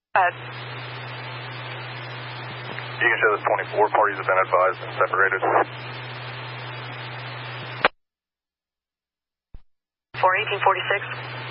You can show that 24 parties have been advised and separated. For 1846.